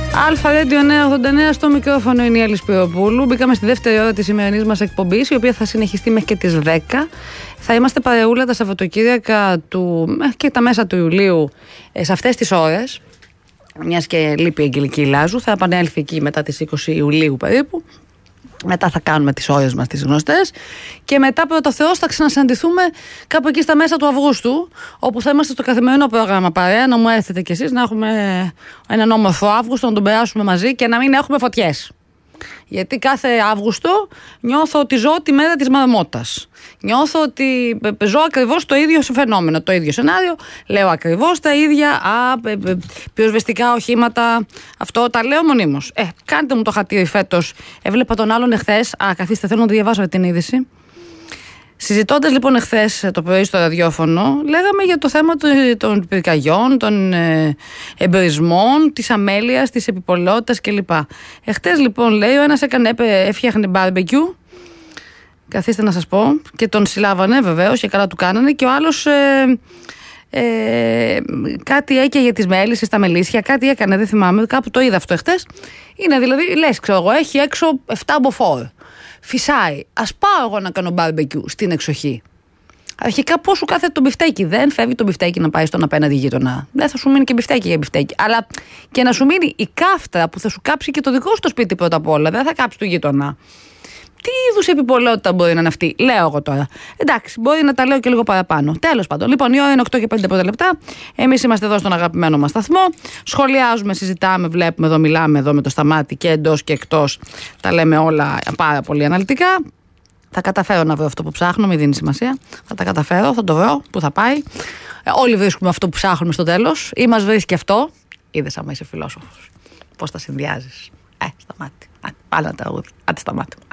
Αλφα Radio 989, στο μικρόφωνο είναι η Έλλη Σπυροπούλου. Μπήκαμε στη δεύτερη ώρα της σημερινής μας εκπομπής, η οποία θα συνεχιστεί μέχρι και τις 10. Θα είμαστε παρεούλα τα Σαββατοκύριακα και τα μέσα του Ιουλίου σε αυτές τις ώρες. Μιας και λείπει η Αγγελική Λάζου, θα επανέλθει εκεί μετά τις 20 Ιουλίου περίπου. Μετά θα κάνουμε τις ώρες μας τις γνωστές και μετά πρώτα Θεός θα ξανασυναντηθούμε κάπου εκεί στα μέσα του Αυγούστου, όπου θα είμαστε στο καθημερινό πρόγραμμα παρέα, να μου έρθετε κι εσείς να έχουμε έναν όμορφο Αύγουστο, να τον περάσουμε μαζί και να μην έχουμε φωτιές. Γιατί κάθε Αύγουστο νιώθω ότι ζω τη μέρα της μαρμότας. Νιώθω ότι ζω ακριβώς το ίδιο φαινόμενο, το ίδιο σενάριο. Λέω ακριβώς τα ίδια πυροσβεστικά οχήματα. Αυτό τα λέω μονίμως. Κάντε μου το χατήρι φέτος. Έβλεπα τον άλλον εχθές. Καθίστε, θέλω να το διαβάσω την είδηση. Συζητώντας λοιπόν εχθές το πρωί στο ραδιόφωνο, λέγαμε για το θέμα των πυρκαγιών, των εμπρισμών, της αμέλειας, της επιπολαιότητας κλπ. Εχθές λοιπόν λέει ο ένας έφτιαχνε μπάρμπεκιου, καθίστε να σας πω, και τον συλλάβανε βεβαίως και καλά του κάνανε, και ο άλλος κάτι έκαιγε τις μέλισσες, τα μελίσια, κάτι έκανε, δεν θυμάμαι, κάπου το είδα αυτό εχθές. Είναι δηλαδή, λες, ξέρω εγώ, έχει έξω 7 μποφόρ. Φυσάει. Ας πάω εγώ να κάνω μπάρμπεκιου στην εξοχή. Αρχικά πώς σου κάθεται το μπιφτέκι. Δεν φεύγει το μπιφτέκι να πάει στον απέναντι γείτονα. Δεν θα σου μείνει και μπιφτέκι για μπιφτέκι. Αλλά και να σου μείνει η κάφτρα που θα σου κάψει και το δικό σου το σπίτι πρώτα απ' όλα. Δεν θα κάψει το γείτονα. Τι είδους επιπολαιότητα μπορεί να είναι αυτή, λέω εγώ τώρα. Εντάξει, μπορεί να τα λέω και λίγο παραπάνω. Τέλος πάντων. Λοιπόν, η ώρα είναι 8 και 5 πρώτα λεπτά. Εμείς είμαστε εδώ στον αγαπημένο μας σταθμό. Σχολιάζουμε, συζητάμε, βλέπουμε εδώ, μιλάμε εδώ με το Σταμάτη και εντός και εκτός. Τα λέμε όλα πάρα πολύ αναλυτικά. Θα καταφέρω να βρω αυτό που ψάχνω, μην δίνει σημασία. Θα τα καταφέρω, θα το βρω, πού θα πάει. Όλοι βρίσκουμε αυτό που ψάχνουμε στο τέλος. Ή μας βρίσκει αυτό. Είδες άμα είσαι φιλόσοφος. Πώς τα συνδυάζεις. Σταμάτη. Πάλι ένα τραγούδι. Άντε, Σταμάτη.